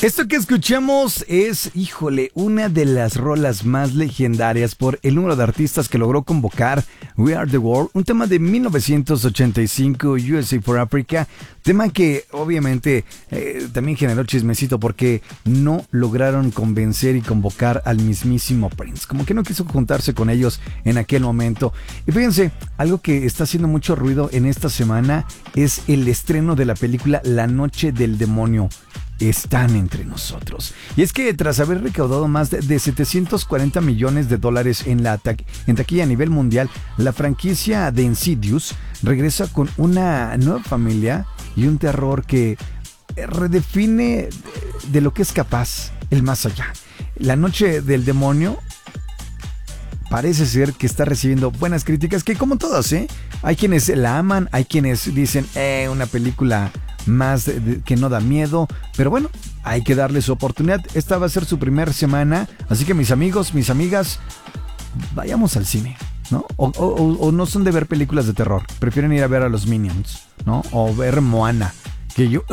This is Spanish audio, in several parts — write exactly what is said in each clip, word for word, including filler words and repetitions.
Esto que escuchamos es, híjole, una de las rolas más legendarias por el número de artistas que logró convocar We Are The World, un tema de mil novecientos ochenta y cinco, U S A for Africa, tema que obviamente eh, también generó chismecito porque no lograron convencer y convocar al mismísimo Prince, como que no quiso juntarse con ellos en aquel momento. Y fíjense, algo que está haciendo mucho ruido en esta semana es el estreno de la película La Noche del Demonio. Están entre nosotros. Y es que tras haber recaudado más de, de setecientos cuarenta millones de dólares en la ta- en taquilla a nivel mundial, la franquicia de Insidious regresa con una nueva familia y un terror que redefine de, de lo que es capaz el más allá. La Noche del Demonio parece ser que está recibiendo buenas críticas, que como todas, ¿eh? Hay quienes la aman, hay quienes dicen, eh, una película más de, de, que no da miedo, pero bueno, hay que darle su oportunidad. Esta va a ser su primera semana, así que mis amigos, mis amigas, vayamos al cine, ¿no? O, o, o no son de ver películas de terror, prefieren ir a ver a los Minions, ¿no? O ver Moana, que yo...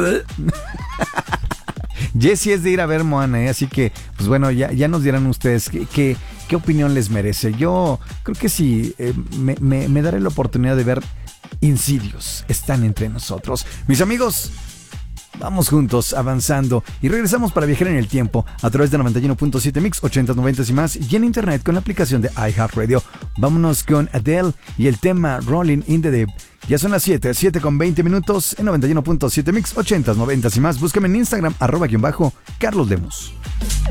Jessie es de ir a ver Moana, ¿eh? Así que, pues bueno, ya, ya nos dirán ustedes qué, qué, qué opinión les merece. Yo creo que sí, eh, me, me, me daré la oportunidad de ver Insidious. Están entre nosotros. Mis amigos, vamos juntos, avanzando. Y regresamos para viajar en el tiempo a través de noventa y uno punto siete Mix, ochenta, noventa y más, y en internet con la aplicación de iHeartRadio. Vámonos con Adele y el tema Rolling in the Deep. Ya son las siete, siete con veinte minutos en noventa y uno punto siete Mix, ochenta, noventa y más. Búscame en Instagram, arroba guión bajo, Carlos Lemus.